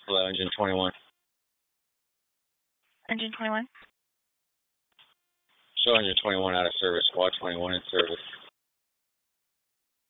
Hello, engine 21. Engine 21. Show engine 21 out of service. Squad 21 in service.